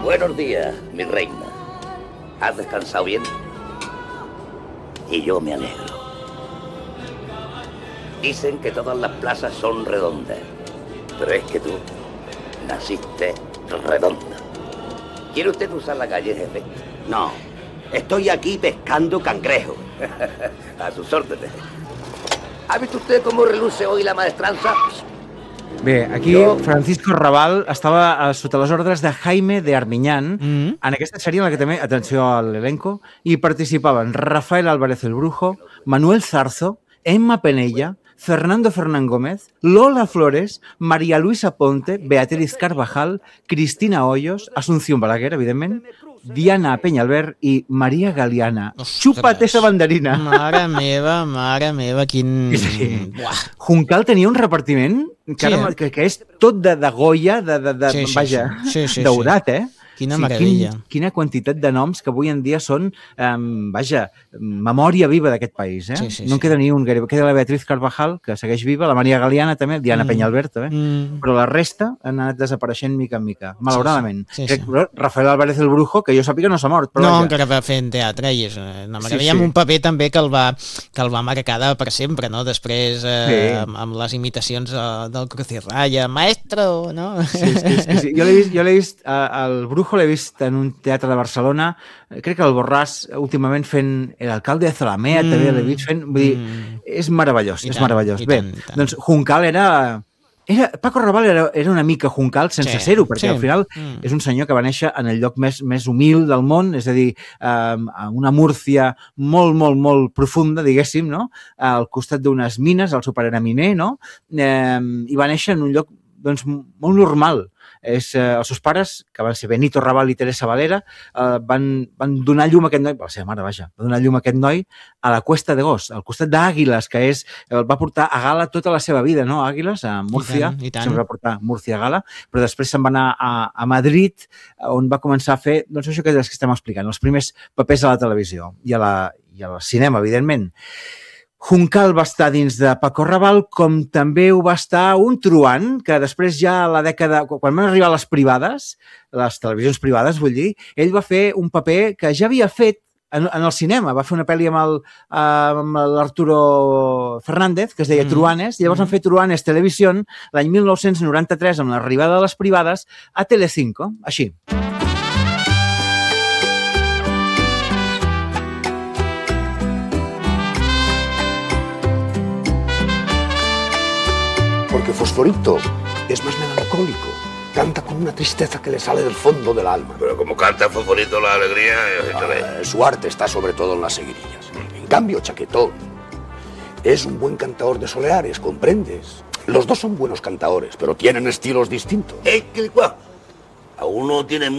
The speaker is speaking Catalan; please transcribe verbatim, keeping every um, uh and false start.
Buenos días, mi reina. ¿Has descansado bien? Y yo me alegro. Dicen que todas las plazas son redondas, pero es que tú naciste redonda. ¿Quiere usted cruzar la calle, jefe? No, estoy aquí pescando cangrejos. A sus órdenes. ¿Ha visto usted cómo reluce hoy la maestranza? Bé, aquí Jo... Francisco Raval estava sota les ordres de Jaime de Armiñán, Mm. en aquesta sèrie en la que també, atenció a l'elenco, hi participaven Rafael Álvarez el Brujo, Manuel Zarzo, Emma Penella, Fernando Fernán Gómez, Lola Flores, María Luisa Ponte, Beatriz Carvajal, Cristina Hoyos, Asunción Balaguer, evidentment, Diana Peñalver i Maria Galiana. Ostres. Xupa't esa banderina. Mare meva, mare meva, quin... Sí. Buah. Juncal tenia un repartiment que, ara, Sí, eh? que, que és tot de, de Goya, de, de, de, Sí, sí, vaja, sí. Sí, sí, daurat, eh? Quina meravella. Quin, quina quantitat de noms que avui en dia són, um, vaja, memòria viva d'aquest país, eh? Sí, sí, no en sí. queda ni un, gairebé. Queda la Beatriz Carvajal, que segueix viva, la Maria Galiana també, Diana Mm. Peñalver també, Mm. però la resta han anat desapareixent mica en mica, malauradament. Sí, sí, Crec, sí. però Rafael Álvarez el Brujo, que jo sàpiga no s'ha mort, però No, vaja. encara va fent teatre i és una meravella. Sí, sí. Amb un paper també que el va, que el va marcar de per sempre, no? Després, eh, Sí. amb, amb les imitacions eh, del Cruz i Raya, maestro, no? Sí, sí, sí, sí. Jo l'he vist, jo l'he vist eh, el Brujo l'he vist en un teatre de Barcelona, eh, crec que el Borràs últimament fent l'alcalde de Zalamea, mm. també l'he vist fent, vull dir, Mm. és meravellós, I és tant, meravellós. i Bé, tant, i tant. doncs Juncal era... Era, Paco Raval era, era una mica Juncal sense Sí, ser-ho, perquè sí. al final Mm. és un senyor que va néixer en el lloc més, més humil del món, és a dir, eh, a una Múrcia molt, molt, molt profunda, diguéssim, no? Al costat d'unes mines, al supereraminer, no? Eh, I va néixer en un lloc doncs, molt normal. És, eh, els seus pares, que van ser Benito Raval i Teresa Valera, eh, van, van donar llum a aquest noi, la seva mare, vaja, va donar llum a aquest noi a la Cuesta de Gos, al costat d'Àguiles, que és, el va portar a gala tota la seva vida, no? Àguiles, a Múrcia, I tant, i tant. sempre va portar Múrcia a gala, però després se'n va anar a, a Madrid, on va començar a fer, doncs això que és que estem explicant, els primers papers a la televisió i a la, i al cinema, evidentment. Juncal va estar dins de Paco Raval, com també ho va estar un truant, que després ja a la dècada, quan van arribar les privades, les televisions privades, vull dir, ell va fer un paper que ja havia fet en, en el cinema. Va fer una pel·li amb el, amb l'Arturo Fernández, que es deia Mm. Truanes, i llavors van fer Truanes Televisión l'any mil nou-cents noranta-tres, amb l'arribada de les privades, a Telecinco, així. Porque Fosforito es más melancólico. Canta con una tristeza que le sale del fondo del alma. Pero como canta Fosforito la alegría... Ah, su arte está sobre todo en las seguirillas. En cambio, Chaquetón es un buen cantador de soleares, ¿comprendes? Los dos son buenos cantadores, pero tienen estilos distintos. Es que, guau, a uno tiene